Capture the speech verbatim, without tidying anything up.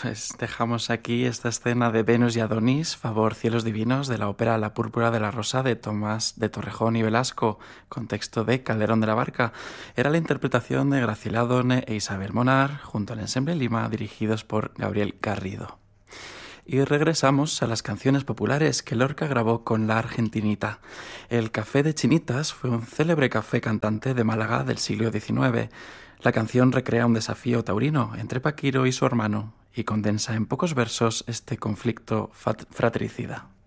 Pues dejamos aquí esta escena de Venus y Adonis, Favor cielos divinos, de la ópera La púrpura de la rosa de Tomás de Torrejón y Velasco, con texto de Calderón de la Barca. Era la interpretación de Graciela Done e Isabel Monar, junto al Ensemble Lima, dirigidos por Gabriel Garrido. Y regresamos a las canciones populares que Lorca grabó con la Argentinita. El Café de Chinitas fue un célebre café cantante de Málaga del siglo diecinueve. La canción recrea un desafío taurino entre Paquiro y su hermano y condensa en pocos versos este conflicto fratricida.